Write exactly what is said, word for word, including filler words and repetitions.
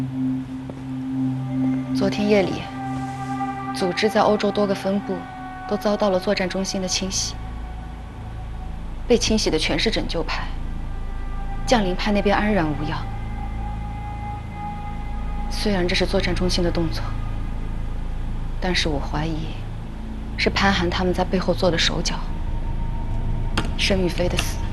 昨天夜里，组织在欧洲多个分部都遭到了作战中心的清洗，被清洗的全是拯救派，将领派那边安然无恙。虽然这是作战中心的动作，但是我怀疑是潘寒他们在背后做的手脚。申玉飞的死，